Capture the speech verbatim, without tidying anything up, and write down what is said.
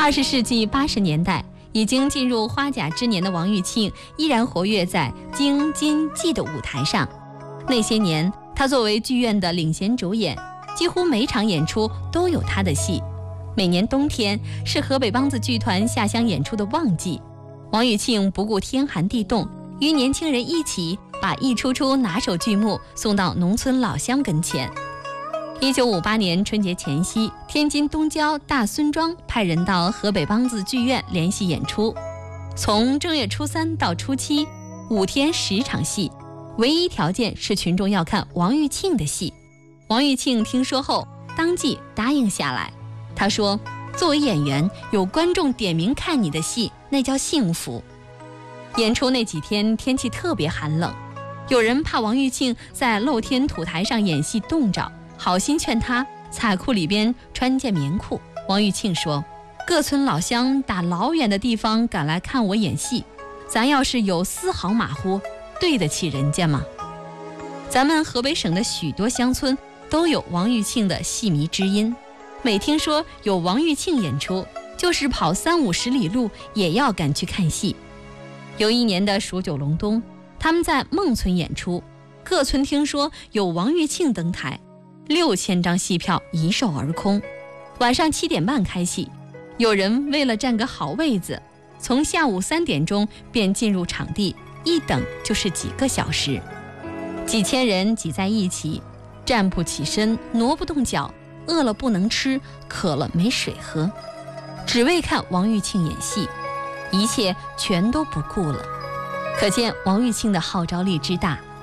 二十世纪八十年代，已经进入花甲之年的王玉庆依然活跃在京津冀的舞台上。那些年，他作为剧院的领衔主演，几乎每场演出都有他的戏。每年冬天是河北梆子剧团下乡演出的旺季，王玉庆不顾天寒地冻，与年轻人一起把一出出拿手剧目送到农村老乡跟前。一九五八年春节前夕，天津东郊大孙庄派人到河北梆子剧院联系演出，从正月初三到初七，五天十场戏，唯一条件是群众要看王玉庆的戏。王玉庆听说后，当即答应下来。他说，作为演员，有观众点名看你的戏，那叫幸福。演出那几天天气特别寒冷，有人怕王玉庆在露天土台上演戏冻着，好心劝他彩裤里边穿件棉裤。王玉庆说，各村老乡打老远的地方赶来看我演戏，咱要是有丝毫马虎，对得起人家吗？咱们河北省的许多乡村都有王玉庆的戏迷知音，每听说有王玉庆演出，就是跑三五十里路也要赶去看戏。有一年的数九隆冬，他们在孟村演出，各村听说有王玉庆登台，六千张戏票一售而空。晚上七点半开戏，有人为了占个好位子，从下午三点钟便进入场地，一等就是几个小时。几千人挤在一起，站不起身，挪不动脚，饿了不能吃，渴了没水喝，只为看王玉庆演戏，一切全都不顾了。可见王玉庆的号召力之大，